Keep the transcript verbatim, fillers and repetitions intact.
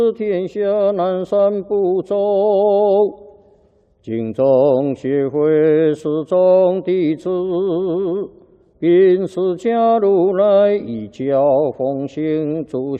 天下南赡部洲，敬宗协会始终弟子，因释迦如来一教奉行诸